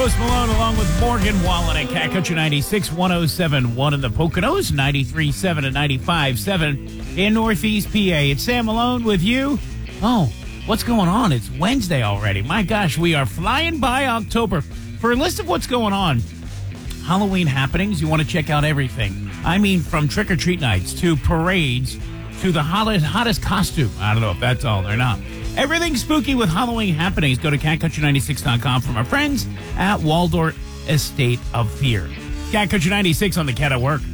Post Malone along with Morgan Wallen at Cat Country 96, 107.1 in the Poconos, 93.7 and 95.7 in Northeast PA. It's Sam Malone with you. Oh, what's going on? It's Wednesday already. My gosh, we are flying by October. For a list of what's going on, Halloween happenings, you want to check out everything. I mean, from trick-or-treat nights to parades to the hottest costume. I don't know if that's all or not. Everything spooky with Halloween happenings. Go to catcountry96.com from our friends at Waldorf Estate of Fear. Cat Country 96 on the Cat at Work.